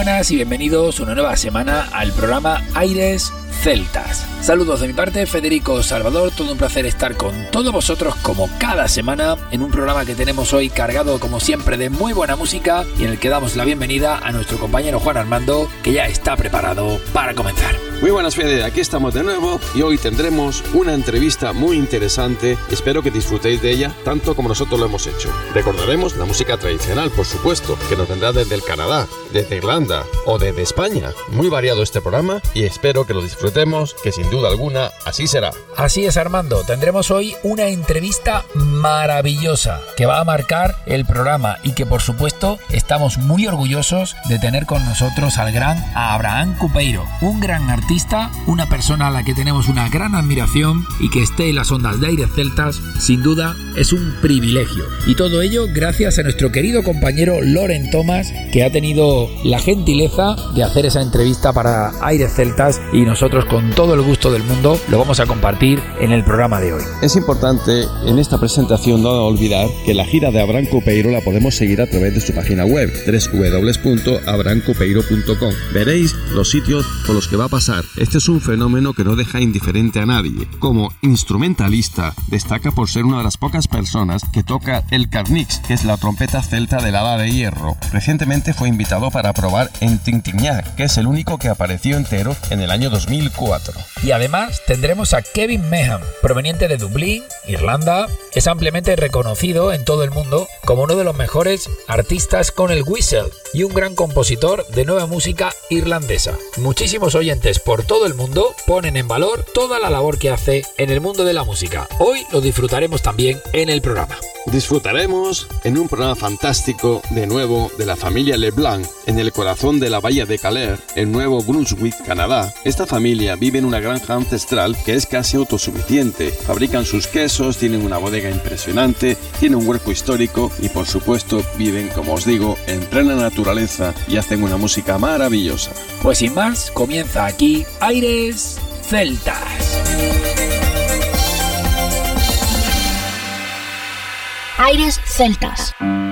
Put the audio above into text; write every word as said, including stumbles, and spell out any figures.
buenas y bienvenidos una nueva semana al programa Aires Celtas. Saludos de mi parte, Federico Salvador, todo un placer estar con todos vosotros como cada semana en un programa que tenemos hoy cargado como siempre de muy buena música y en el que damos la bienvenida a nuestro compañero Juan Armando, que ya está preparado para comenzar. Muy buenas, Fede, aquí estamos de nuevo y hoy tendremos una entrevista muy interesante. Espero que disfrutéis de ella tanto como nosotros lo hemos hecho. Recordaremos la música tradicional, por supuesto, que nos vendrá desde el Canadá, desde Irlanda o desde España. Muy variado este programa y espero que lo disfrutemos, que sin duda alguna así será. Así es, Armando, tendremos hoy una entrevista maravillosa que va a marcar el programa y que por supuesto estamos muy orgullosos de tener con nosotros al gran Abraham Cupeiro, un gran artista, una persona a la que tenemos una gran admiración y que esté en las ondas de Aires Celtas, sin duda es un privilegio. Y todo ello gracias a nuestro querido compañero Loren Thomas, que ha tenido la gentileza de hacer esa entrevista para Aires Celtas y nosotros con todo el gusto del mundo lo vamos a compartir en el programa de hoy. Es importante en esta presentación no olvidar que la gira de Abraham Cupeiro la podemos seguir a través de su página web doble u doble u doble u punto abraham cupeiro punto com. Veréis los sitios por los que va a pasar. Este es un fenómeno que no deja indiferente a nadie. Como instrumentalista destaca por ser una de las pocas personas que toca el carnix, que es la trompeta celta de la Edad de Hierro. Recientemente fue invitado para probar en Tintignac, que es el único que apareció entero en el año dos mil cuatro. Y además tendremos a Kevin Meehan, proveniente de Dublín, Irlanda. Es ampliamente reconocido en todo el mundo como uno de los mejores artistas con el whistle y un gran compositor de nueva música irlandesa. Muchísimos oyentes por todo el mundo ponen en valor toda la labor que hace en el mundo de la música. Hoy lo disfrutaremos también en el programa. Disfrutaremos en un programa fantástico de nuevo de la familia LeBlanc en el corazón de la bahía de Calais, en Nuevo Brunswick, Canadá. Esta familia vive en una granja ancestral que es casi autosuficiente. Fabrican sus quesos, tienen una bodega impresionante, tienen un huerco histórico y por supuesto viven, como os digo, en plena naturaleza y hacen una música maravillosa. Pues sin más, comienza aquí Aires Celtas. Aires Celtas.